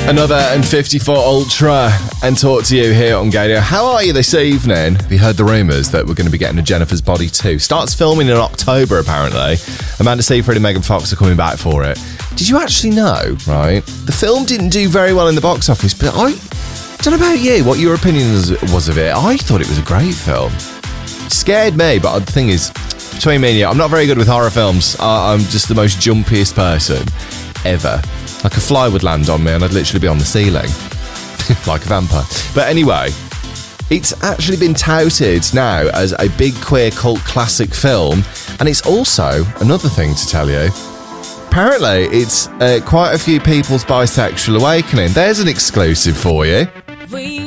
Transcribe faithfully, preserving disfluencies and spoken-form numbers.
Another and fifty-four Ultra and talk to you here on Gadio. How are you this evening? Have you heard the rumours that we're going to be getting a Jennifer's Body two? Starts filming in October, apparently. Amanda Seyfried and Megan Fox are coming back for it. Did you actually know, right? The film didn't do very well in the box office, but I don't know about you, what your opinion was, was of it. I thought it was a great film. It scared me, but the thing is, between me and you, I'm not very good with horror films. I, I'm just the most jumpiest person ever. Like a fly would land on me and I'd literally be on the ceiling. Like a vampire. But anyway, it's actually been touted now as a big queer cult classic film. And it's also, another thing to tell you, apparently it's uh, quite a few people's bisexual awakening. There's an exclusive for you.